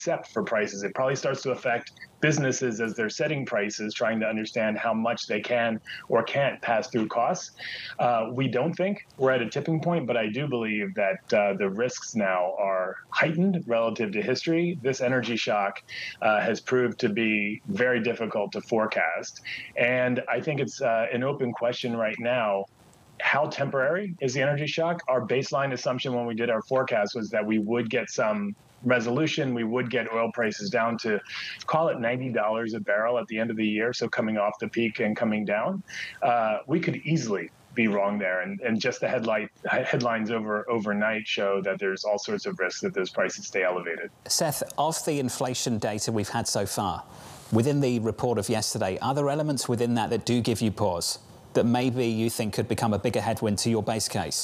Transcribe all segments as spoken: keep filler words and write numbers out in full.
except for prices. It probably starts to affect businesses as they're setting prices, trying to understand how much they can or can't pass through costs. Uh, we don't think we're at a tipping point, but I do believe that uh, the risks now are heightened relative to history. This energy shock uh, has proved to be very difficult to forecast. And I think it's uh, an open question right now. How temporary is the energy shock? Our baseline assumption when we did our forecast was that we would get some resolution. We would get oil prices down to, call it ninety dollars a barrel at the end of the year, so coming off the peak and coming down. Uh, we could easily be wrong there, and, and just the headlight, headlines over overnight show that there's all sorts of risks that those prices stay elevated. Seth, of the inflation data we've had so far, within the report of yesterday, are there elements within that that do give you pause, that maybe you think could become a bigger headwind to your base case?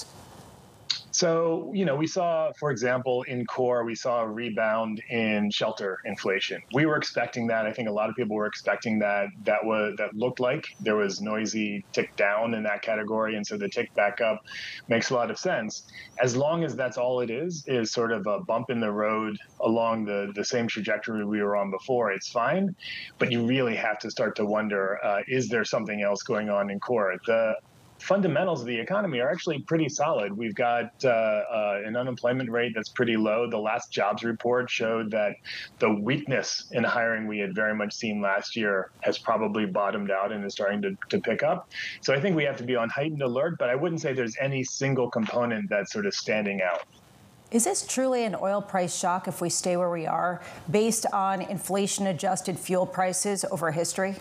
So, you know, we saw, for example, in core, we saw a rebound in shelter inflation. We were expecting that. I think a lot of people were expecting that. That was that looked like there was noisy tick down in that category, and so the tick back up makes a lot of sense. As long as that's all it is, is sort of a bump in the road along the, the same trajectory we were on before, it's fine. But you really have to start to wonder, uh, is there something else going on in core? The fundamentals of the economy are actually pretty solid. We've got uh, uh, an unemployment rate that's pretty low. The last jobs report showed that the weakness in hiring we had very much seen last year has probably bottomed out and is starting to, to pick up. So I think we have to be on heightened alert, but I wouldn't say there's any single component that's sort of standing out. Is this truly an oil price shock if we stay where we are, based on inflation-adjusted fuel prices over history?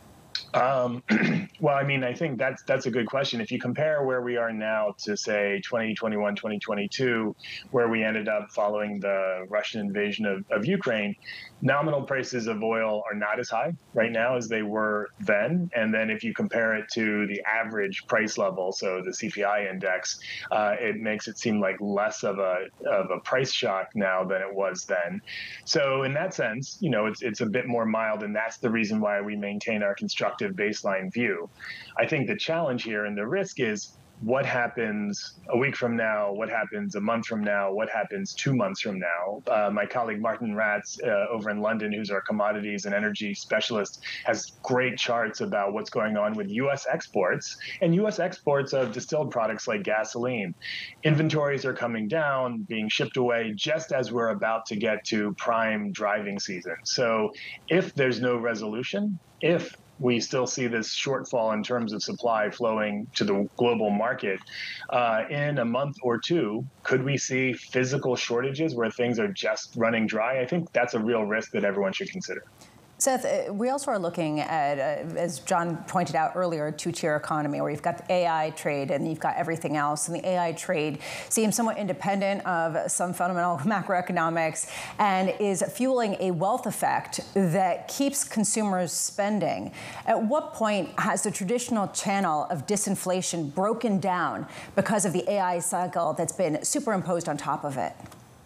Um, well, I mean, I think that's that's a good question. If you compare where we are now to, say, twenty twenty-one, twenty twenty-two, where we ended up following the Russian invasion of, of Ukraine, nominal prices of oil are not as high right now as they were then. And then if you compare it to the average price level, so the C P I index, uh, it makes it seem like less of a of a price shock now than it was then. So in that sense, you know, it's it's a bit more mild, and that's the reason why we maintain our constructive baseline view. I think the challenge here and the risk is what happens a week from now, what happens a month from now, what happens two months from now. Uh, my colleague Martin Ratz uh, over in London, who's our commodities and energy specialist, has great charts about what's going on with U S exports and U S exports of distilled products like gasoline. Inventories are coming down, being shipped away just as we're about to get to prime driving season. So if there's no resolution, if we still see this shortfall in terms of supply flowing to the global market, uh, in a month or two, could we see physical shortages where things are just running dry? I think that's a real risk that everyone should consider. Seth, we also are looking at, uh, as John pointed out earlier, a two-tier economy where you've got the A I trade and you've got everything else. And the A I trade seems somewhat independent of some fundamental macroeconomics and is fueling a wealth effect that keeps consumers spending. At what point has the traditional channel of disinflation broken down because of the A I cycle that's been superimposed on top of it?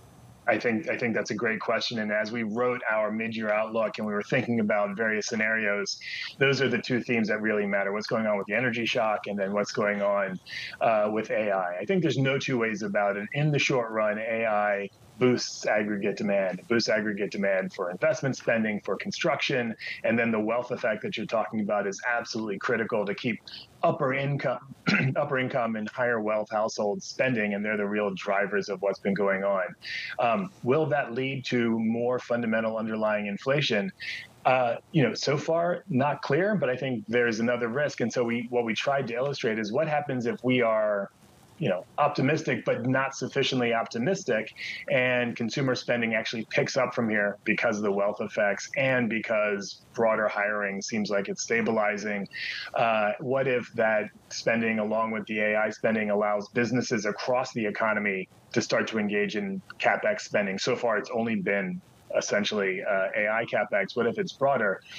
I think I think that's a great question. And as we wrote our mid-year outlook and we were thinking about various scenarios, those are the two themes that really matter. What's going on with the energy shock and then what's going on uh, with A I. I think there's no two ways about it. In the short run, A I boosts aggregate demand, boosts aggregate demand for investment spending, for construction, and then the wealth effect that you're talking about is absolutely critical to keep upper income, upper income and higher wealth households spending, and they're the real drivers of what's been going on. Um, will that lead to more fundamental underlying inflation? Uh, you know, so far, not clear, but I think there's another risk. And so we, what we tried to illustrate is what happens if we are, you know, optimistic, but not sufficiently optimistic, and consumer spending actually picks up from here because of the wealth effects and because broader hiring seems like it's stabilizing. Uh, what if that spending, along with the A I spending, allows businesses across the economy to start to engage in CapEx spending? So far, it's only been essentially uh, A I CapEx. What if it's broader?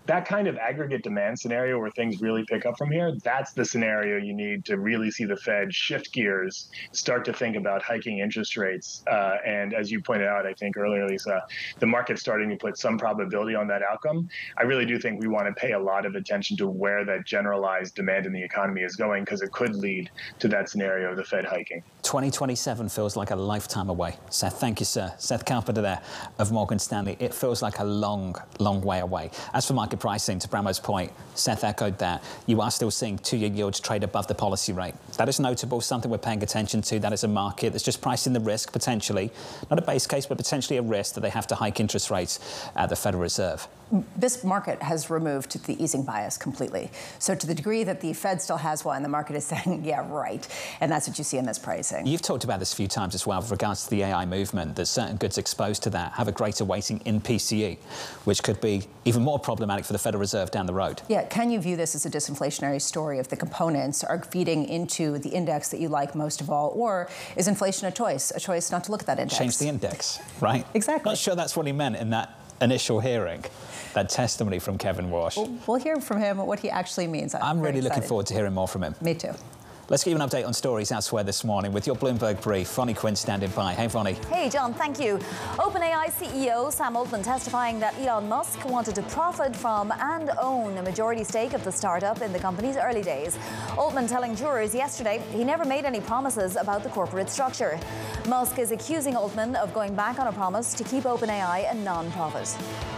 that kind of aggregate demand scenario where things really pick up from here, that's the scenario you need to really see the Fed shift gears, start to think about hiking interest rates. Uh, and as you pointed out, I think earlier, Lisa, the market's starting to put some probability on that outcome. I really do think we want to pay a lot of attention to where that generalized demand in the economy is going, because it could lead to that scenario of the Fed hiking. twenty twenty-seven feels like a lifetime away. Seth, thank you, sir. Seth Carpenter there of Morgan Stanley. It feels like a long, long way away. As for market pricing, to Bramo's point, Seth echoed that. You are still seeing two-year yields trade above the policy rate. That is notable, something we're paying attention to. That is a market that's just pricing the risk, potentially. Not a base case, but potentially a risk that they have to hike interest rates at the Federal Reserve. This market has removed the easing bias completely. So to the degree that the Fed still has one, the market is saying, yeah, right. And that's what you see in this pricing. You've talked about this a few times as well with regards to the A I movement, that certain goods exposed to that have a greater weighting in P C E, which could be even more problematic for the Federal Reserve down the road. Yeah, can you view this as a disinflationary story if the components are feeding into the index that you like most of all, or is inflation a choice, a choice not to look at that index? Change the index, right? Exactly. Not sure that's what he meant in that initial hearing, that testimony from Kevin Walsh. We'll, we'll hear from him what he actually means. I'm, I'm really excited. looking forward to hearing more from him. Me too. Let's give you an update on stories elsewhere this morning with your Bloomberg Brief. Vonnie Quinn standing by. Hey, Vonnie. Hey, John, thank you. OpenAI C E O Sam Altman testifying that Elon Musk wanted to profit from and own a majority stake of the startup in the company's early days. Altman telling jurors yesterday he never made any promises about the corporate structure. Musk is accusing Altman of going back on a promise to keep OpenAI a non-profit.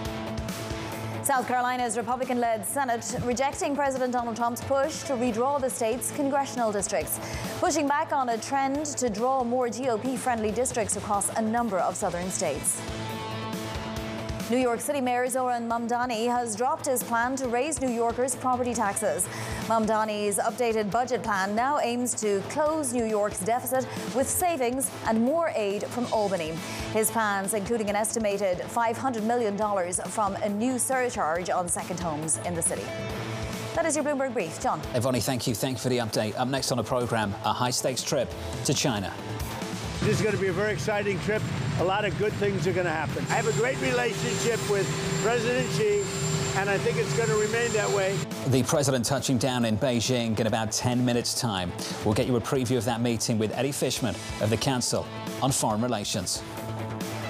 South Carolina's Republican-led Senate rejecting President Donald Trump's push to redraw the state's congressional districts, pushing back on a trend to draw more G O P-friendly districts across a number of southern states. New York City Mayor Zoran Mamdani has dropped his plan to raise New Yorkers' property taxes. Mamdani's updated budget plan now aims to close New York's deficit with savings and more aid from Albany. His plans including an estimated five hundred million dollars from a new surcharge on second homes in the city. That is your Bloomberg Brief. John. Hey, Vonnie, thank you. Thank you for the update. Up next on the programme, a high-stakes trip to China. This is going to be a very exciting trip. A lot of good things are going to happen. I have a great relationship with President Xi, and I think it's going to remain that way. The president touching down in Beijing in about ten minutes' time. We'll get you a preview of that meeting with Eddie Fishman of the Council on Foreign Relations.